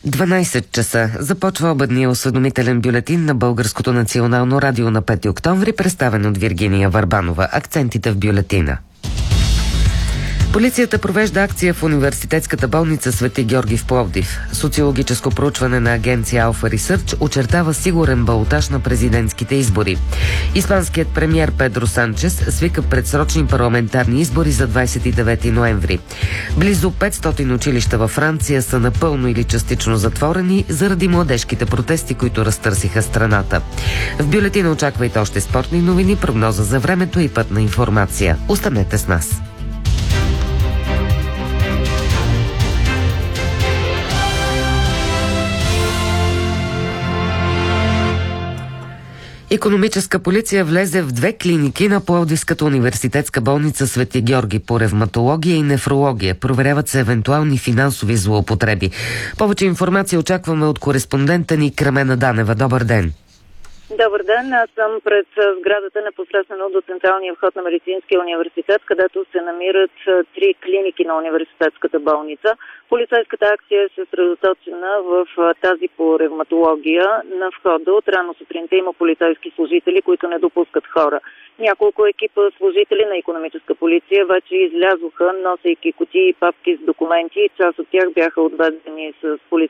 12 часа започва обедния осведомителен бюлетин на Българското национално радио на 5 октомври, представен от Виргиния Върбанова. Акцентите в бюлетина. Полицията провежда акция в университетската болница Свети Георги в Пловдив. Социологическо проучване на агенция Alpha Research очертава сигурен балотаж на президентските избори. Испанският премиер Педро Санчес свика предсрочни парламентарни избори за 29 ноември. Близо 500 училища във Франция са напълно или частично затворени заради младежките протести, които разтърсиха страната. В бюлетина очаквайте още спортни новини, прогноза за времето и пътна информация. Останете с нас. Икономическа полиция влезе в 2 клиники на Пловдивската университетска болница Свети Георги по ревматология и нефрология. Проверяват се евентуални финансови злоупотреби. Повече информация очакваме от кореспондента ни Крамена Данева. Добър ден! Добър ден, аз съм пред сградата непосредствено до централния вход на Медицинския университет, където се намират 3 клиники на университетската болница. Полицейската акция е съсредоточена в тази по ревматология. На входа от рано сутринта има полицейски служители, които не допускат хора. Няколко екипа служители на икономическа полиция вече излязоха, носейки кутии и папки с документи. Част от тях бяха отведени с полицейски